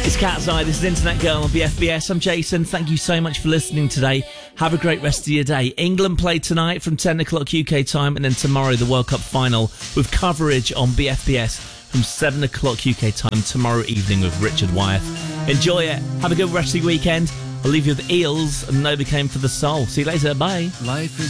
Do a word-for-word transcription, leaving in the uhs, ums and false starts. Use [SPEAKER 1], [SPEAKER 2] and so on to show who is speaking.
[SPEAKER 1] It's Cat's Eye. This is Internet Girl on B F B S. I'm Jason. Thank you so much for listening today. Have a great rest of your day. England play tonight from ten o'clock U K time, and then tomorrow the World Cup final with coverage on B F B S from seven o'clock U K time tomorrow evening with Richard Wyeth. Enjoy it. Have a good rest of the weekend. I'll leave you with Eels and Novocaine for the Soul. See you later. Bye.
[SPEAKER 2] Life is